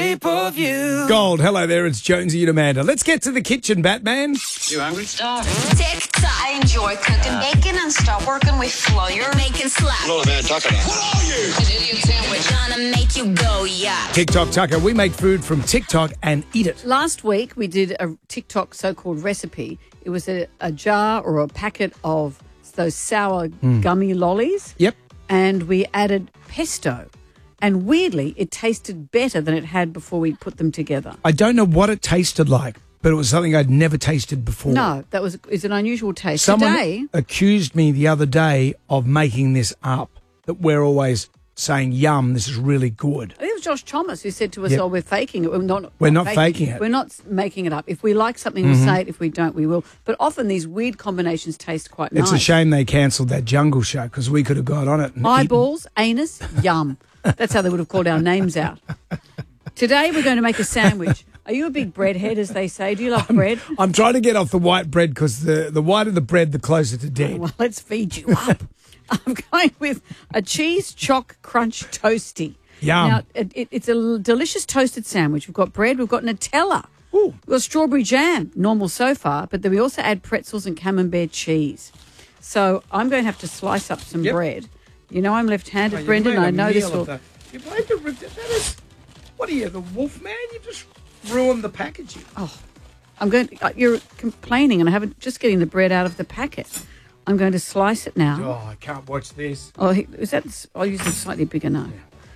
pay-per-view. Gold, hello there, it's Jonesy and Amanda. Let's get to the kitchen, Batman. You hungry? TikTok. I enjoy cooking bacon and start working with flour. Making slap. What are you? An Indian sandwich. Gonna make you go, yeah. TikTok Tucker, we make food from TikTok and eat it. Last week, we did a TikTok so-called recipe. It was a jar or a packet of those sour gummy lollies. Yep. And we added pesto. And weirdly, it tasted better than it had before we put them together. I don't know what it tasted like, but it was something I'd never tasted before. No, it's an unusual taste. Someone Today, accused me the other day of making this up, that we're always saying, yum, this is really good. I think it was Josh Thomas who said to us, Yep. "Oh, we're faking it. We're not faking it. We're not making it up. If we like something, we'll say it. If we don't, we will." But often these weird combinations taste quite nice. It's a shame they cancelled that Jungle Show because we could have got on it. And Eyeballs, anus, yum. That's how they would have called our names out. Today we're going to make a sandwich. Are you a big bread head, as they say? Do you love bread? I'm trying to get off the white bread because the whiter the bread, the closer to dead. Well, let's feed you up. I'm going with a cheese choc crunch toasty. Yum. Now, it's a delicious toasted sandwich. We've got bread. We've got Nutella. Ooh. We've got strawberry jam, normal so far, but then we also add pretzels and camembert cheese. So I'm going to have to slice up some bread. You know I'm left-handed, Brendan. I know this will... You made that is... What are you, the wolf man? You just ruined the packaging. Oh, I'm going. You're complaining, and I haven't just getting the bread out of the packet. I'm going to slice it now. Oh, I can't watch this. Oh, is that? I'll use a slightly bigger knife.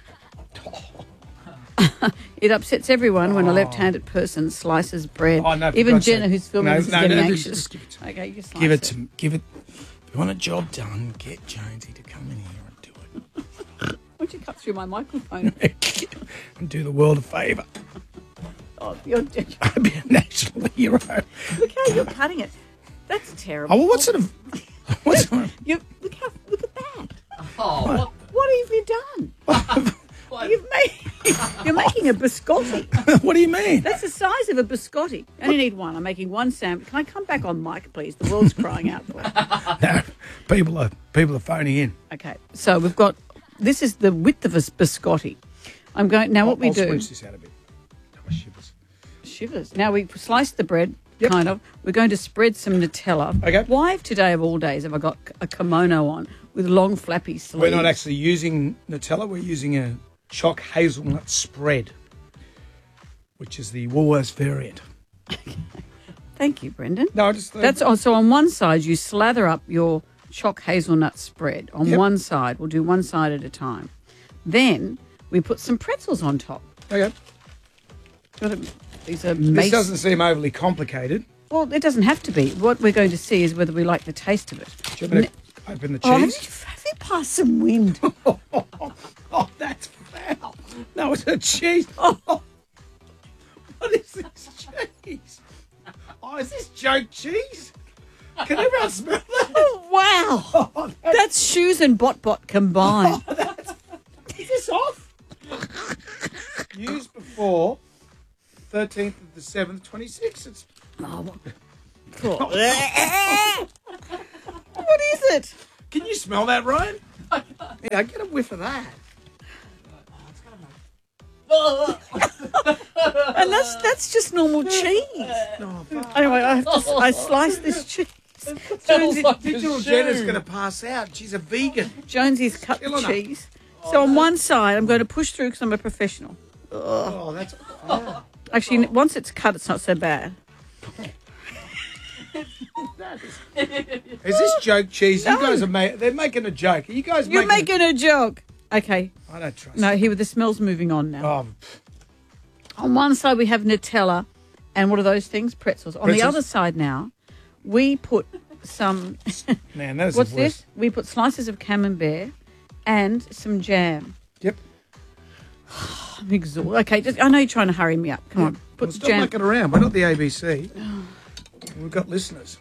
It upsets everyone when a left-handed person slices bread. Oh, no, for even God's Jenna, sake. who's filming, is getting anxious. Just give it to me. Okay, you slice Give it to me. Give it. If you want a job done, get Jonesy to come in here and do it. Why don't you cut through my microphone? And do the world a favour. Oh, you're I'd be a national hero. look how you're cutting it. That's terrible. Oh, well, what sort of... What's Look at that. Oh, what have you done? You're making a biscotti. What do you mean? That's the size of a biscotti. I only need one. I'm making one sandwich. Can I come back on mic, please? The world's crying out for it. No, people are phoning in. Okay, so we've got... This is the width of a biscotti. I'm going... Now what we I'll do... switch this out a bit. My shivers. Shivers. Now we slice the bread, kind of. We're going to spread some Nutella. Okay. Why today of all days have I got a kimono on with long flappy sleeves? We're not actually using Nutella. We're using a choc hazelnut spread, which is the Woolworths variant. Thank you, Brendan. No, I just... So on one side you slather up your choc hazelnut spread. On one side, we'll do one side at a time. Then we put some pretzels on top. Okay. These are This doesn't seem overly complicated. Well, it doesn't have to be. What we're going to see is whether we like the taste of it. Do you want me to open the Oh, cheese? have you passed some wind? Oh, that's foul. No, it's a cheese. Oh, what is this cheese? Oh, is this joke cheese? Can everyone smell that? Oh, wow. Oh, That's shoes and bot combined. is this off? Used before 13th of the 7th, 26. It's... What is it? Can you smell that, Ryan? Yeah, get a whiff of that. And that's just normal cheese. Anyway, I sliced this cheese. Digital Jenna's going to pass out. She's a vegan. Jonesy's cut the Killing her. cheese. So on one side, I'm going to push through because I'm a professional. Oh, that's... Oh. Actually, once it's cut, it's not so bad. Is this joke cheese? You guys are they're making a joke. Are you guys You're making a joke. Okay. I don't trust No, you. here the smell's moving on now. Oh, On one side, we have Nutella and what are those things? Pretzels. On the Pretzels. other side now, we put some... man, that is What's the worst. this? We put slices of camembert and some jam. Yep. I'm exhausted. Okay, I know you're trying to hurry me up. Come on. Put Well, stop jam. mucking around. We're not the ABC. We've got listeners.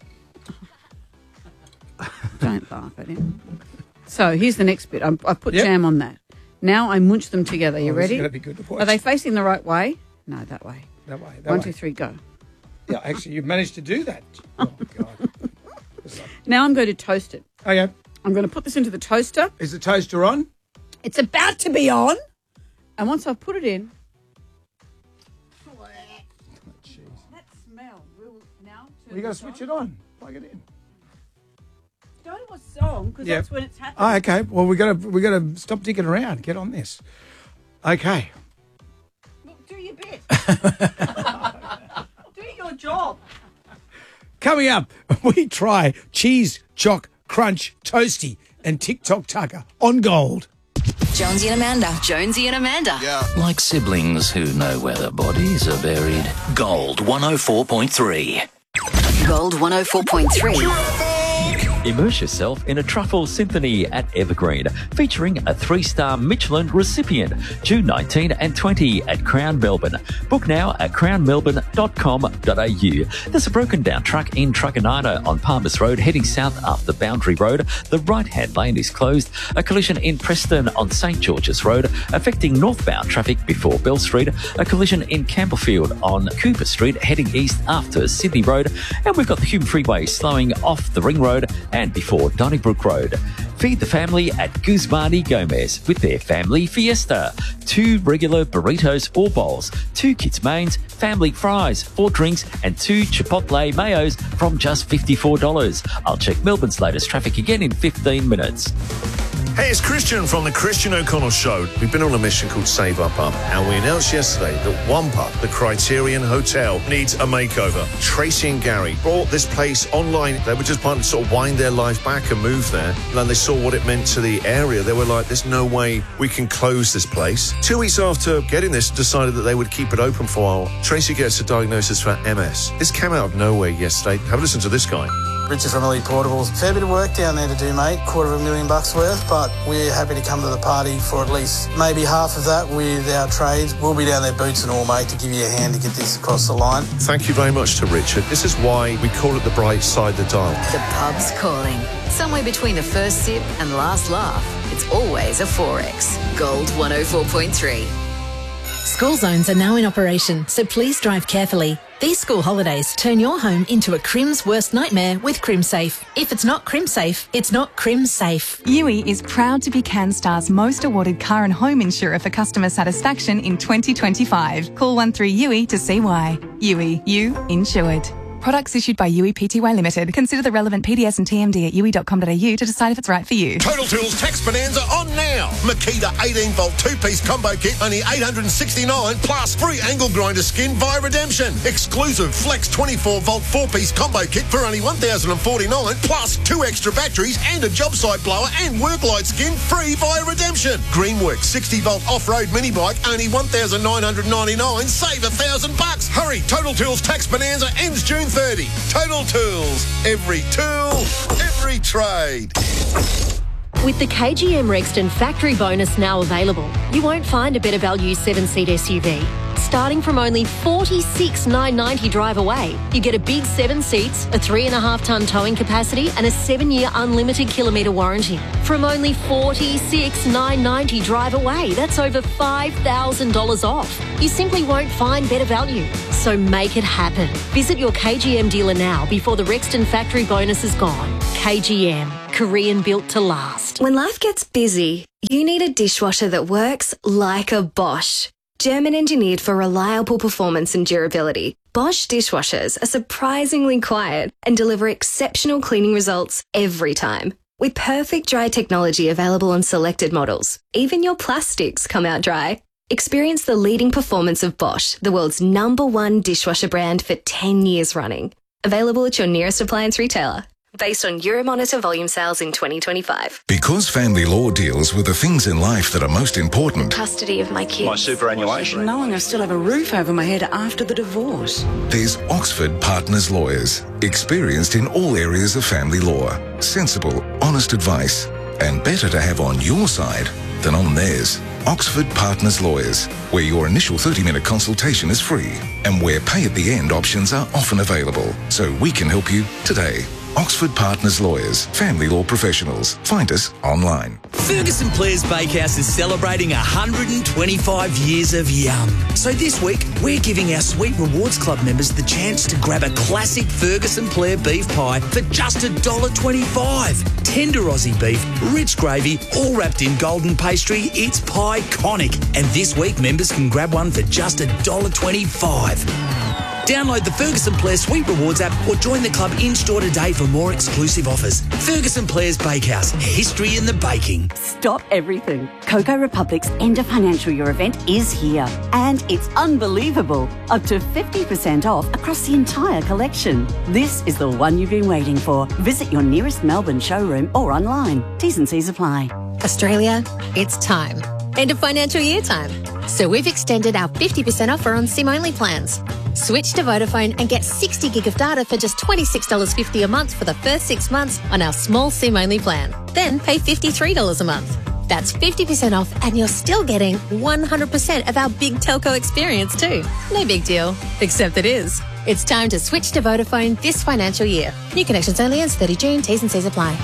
Don't laugh at him. So here's the next bit. I put Yep. jam on that. Now I munch them together. You Oh, this is ready? going to be good to watch. Are they facing the right way? No, that way. That way. That One, way. two, three, go. Yeah, actually, you've managed to do that. Oh, God. Now I'm going to toast it. Oh, yeah. I'm going to put this into the toaster. Is the toaster on? It's about to be on. And once I've put it in, Mel, we'll now turn You got to this switch on. it on. Plug it in. Don't know what song, because Yep. that's when it's happening. Oh, okay. Well, we got to stop digging around. Get on this. Okay. Look, do your bit. Do your job. Coming up, we try Cheese Choc Crunch Toasty and TikTok Tucker on Gold. Jonesy and Amanda. Jonesy and Amanda. Like siblings who know where their bodies are buried. Gold 104.3. Gold 104.3. Immerse yourself in a truffle symphony at Evergreen, featuring a 3-star Michelin recipient, June 19 and 20 at Crown Melbourne. Book now at crownmelbourne.com.au. There's a broken down truck in Truganina on Palmers Road heading south up the Boundary Road. The right-hand lane is closed. A collision in Preston on St George's Road, affecting northbound traffic before Bell Street. A collision in Campbellfield on Cooper Street heading east after Sydney Road. And we've got the Hume Freeway slowing off the Ring Road and before Donnybrook Road. Feed the family at Guzmani Gomez with their family fiesta. 2 regular burritos or bowls, 2 kids mains, family fries, 4 drinks and 2 Chipotle mayos from just $54. I'll check Melbourne's latest traffic again in 15 minutes. Hey, it's Christian from the Christian O'Connell Show. We've been on a mission called Save Up Up, and we announced yesterday that Wampa, the Criterion Hotel, needs a makeover. Tracy and Gary brought this place online. They were just trying to sort of wind their life back and move there. And then they saw what it meant to the area. They were like, there's no way we can close this place. 2 weeks after getting this, decided that they would keep it open for a while. Tracy gets a diagnosis for MS. This came out of nowhere yesterday. Have a listen to this guy. Richard from Elite Portables. Fair bit of work down there to do, mate. $250,000 worth, but we're happy to come to the party for at least maybe half of that with our trades. We'll be down there boots and all, mate, to give you a hand to get this across the line. Thank you very much to Richard. This is why we call it the bright side of the dial. The pub's calling. Somewhere between the first sip and last laugh, it's always a 4X. Gold 104.3. School zones are now in operation, so please drive carefully. These school holidays turn your home into a Crim's worst nightmare with CrimSafe. If it's not CrimSafe, it's not CrimSafe. Yui is proud to be CanStar's most awarded car and home insurer for customer satisfaction in 2025. Call 13Yui to see why. Yui, you insured. Products issued by Yui Pty Limited. Consider the relevant PDS and TMD at yui.com.au to decide if it's right for you. Total Tools Tax Bonanza on now. Makita 18-volt 2-piece combo kit, only $869, plus free angle grinder skin via redemption. Exclusive Flex 24-volt 4-piece combo kit for only $1,049, plus 2 extra batteries and a job site blower and work light skin free via redemption. Greenworks 60-volt off-road mini bike, only $1,999, save $1,000. Hurry, Total Tools Tax Bonanza ends June 30. Total Tools. Every tool, every trade. With the KGM Rexton factory bonus now available, you won't find a better value 7-seat SUV. Starting from only $46,990 drive away, you get a big 7 seats, a 3.5-tonne towing capacity and a 7-year unlimited kilometre warranty. From only $46,990 drive away, that's over $5,000 off. You simply won't find better value. So make it happen. Visit your KGM dealer now before the Rexton factory bonus is gone. KGM, Korean built to last. When life gets busy, you need a dishwasher that works like a Bosch. German engineered for reliable performance and durability, Bosch dishwashers are surprisingly quiet and deliver exceptional cleaning results every time. With perfect dry technology available on selected models, even your plastics come out dry. Experience the leading performance of Bosch, the world's #1 dishwasher brand for 10 years running. Available at your nearest appliance retailer. Based on Euromonitor volume sales in 2025. Because family law deals with the things in life that are most important. Custody of my kids. My superannuation. Knowing I still have a roof over my head after the divorce. There's Oxford Partners Lawyers. Experienced in all areas of family law. Sensible, honest advice. And better to have on your side than on theirs. Oxford Partners Lawyers, where your initial 30-minute consultation is free and where pay-at-the-end options are often available. So we can help you today. Oxford Partners Lawyers, family law professionals. Find us online. Ferguson Players Bakehouse is celebrating 125 years of yum. So this week, we're giving our Sweet Rewards Club members the chance to grab a classic Ferguson Player beef pie for just $1.25. Tender Aussie beef, rich gravy, all wrapped in golden pastry. It's pie-conic. And this week, members can grab one for just $1.25. Download the Ferguson Blair Sweet Rewards app or join the club in-store today for more exclusive offers. Ferguson Blair's Bakehouse, history in the baking. Stop everything. Cocoa Republic's end of financial year event is here. And it's unbelievable. Up to 50% off across the entire collection. This is the one you've been waiting for. Visit your nearest Melbourne showroom or online. T's and C's apply. Australia, it's time. End of financial year time. So we've extended our 50% offer on SIM-only plans. Switch to Vodafone and get 60 gig of data for just $26.50 a month for the first 6 months on our small SIM-only plan. Then pay $53 a month. That's 50% off and you're still getting 100% of our big telco experience too. No big deal, except it is. It's time to switch to Vodafone this financial year. New connections only ends 30 June. T's and C's apply.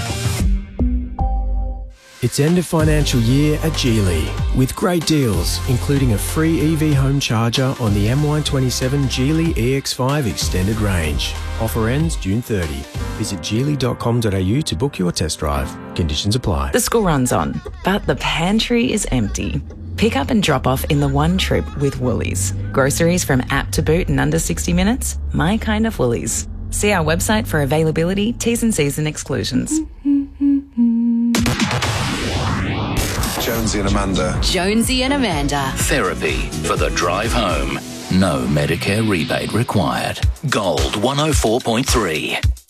It's end of financial year at Geely with great deals, including a free EV home charger on the MY27 Geely EX5 extended range. Offer ends June 30. Visit geely.com.au to book your test drive. Conditions apply. The school run's on, but the pantry is empty. Pick up and drop off in the one trip with Woolies. Groceries from app to boot in under 60 minutes. My kind of Woolies. See our website for availability, T's and C's and exclusions. Jonesy and Amanda. Jonesy and Amanda. Therapy for the drive home. No Medicare rebate required. Gold 104.3.